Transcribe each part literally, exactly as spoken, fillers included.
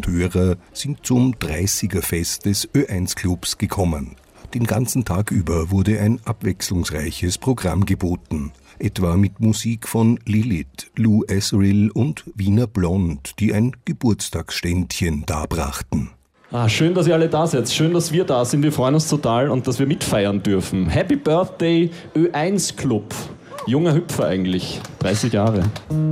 Hörer sind zum dreißiger-Fest des Ö eins Clubs gekommen. Den ganzen Tag über wurde ein abwechslungsreiches Programm geboten. Etwa mit Musik von Lilith, Lou Asriel und Wiener Blond, die ein Geburtstagsständchen darbrachten. Ah, schön, dass ihr alle da seid. Schön, dass wir da sind. Wir freuen uns total und dass wir mitfeiern dürfen. Happy Birthday Ö eins Club. Junger Hüpfer eigentlich. dreißig Jahre.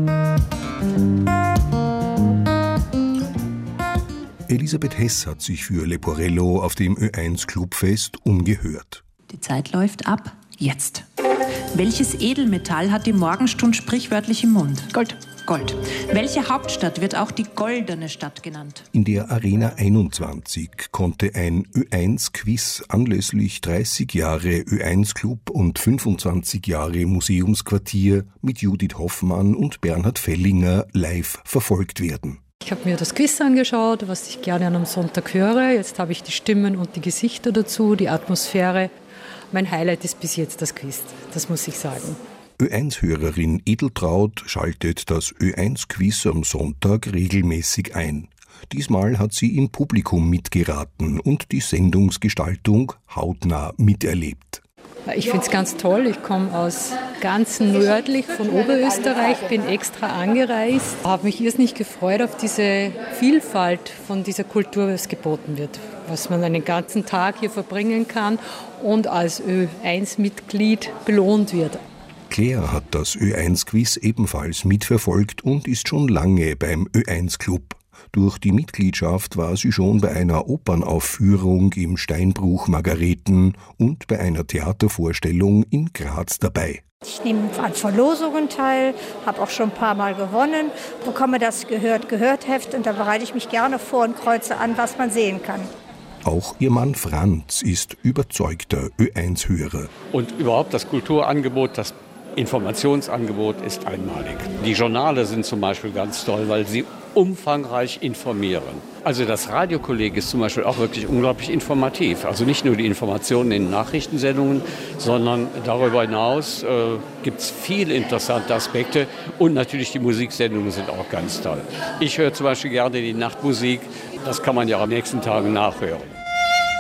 Elisabeth Hess hat sich für Leporello auf dem Ö eins Clubfest umgehört. Die Zeit läuft ab. Jetzt. Welches Edelmetall hat die Morgenstund sprichwörtlich im Mund? Gold. Gold. Welche Hauptstadt wird auch die goldene Stadt genannt? In der Arena einundzwanzig konnte ein Ö eins Quiz anlässlich dreißig Jahre Ö eins Club und fünfundzwanzig Jahre Museumsquartier mit Judith Hoffmann und Bernhard Fellinger live verfolgt werden. Ich habe mir das Quiz angeschaut, was ich gerne an einem Sonntag höre. Jetzt habe ich die Stimmen und die Gesichter dazu, die Atmosphäre. Mein Highlight ist bis jetzt das Quiz, das muss ich sagen. Ö eins Hörerin Edeltraut schaltet das Ö eins Quiz am Sonntag regelmäßig ein. Diesmal hat sie im Publikum mitgeraten und die Sendungsgestaltung hautnah miterlebt. Ich finde es ganz toll. Ich komme aus ganz nördlich von Oberösterreich, bin extra angereist, habe mich irrsinnig gefreut auf diese Vielfalt von dieser Kultur, was geboten wird, was man einen ganzen Tag hier verbringen kann und als Ö eins Mitglied belohnt wird. Claire hat das Ö eins Quiz ebenfalls mitverfolgt und ist schon lange beim Ö eins Club. Durch die Mitgliedschaft war sie schon bei einer Opernaufführung im Steinbruch Margareten und bei einer Theatervorstellung in Graz dabei. Ich nehme an Verlosungen teil, habe auch schon ein paar Mal gewonnen, bekomme das Gehört-Gehört-Heft und da bereite ich mich gerne vor und kreuze an, was man sehen kann. Auch ihr Mann Franz ist überzeugter Ö eins Hörer. Und überhaupt das Kulturangebot, das Informationsangebot ist einmalig. Die Journale sind zum Beispiel ganz toll, weil sie umfangreich informieren. Also das Radiokolleg ist zum Beispiel auch wirklich unglaublich informativ. Also nicht nur die Informationen in Nachrichtensendungen, sondern darüber hinaus äh, gibt es viele interessante Aspekte und natürlich die Musiksendungen sind auch ganz toll. Ich höre zum Beispiel gerne die Nachtmusik, das kann man ja am nächsten Tagen nachhören.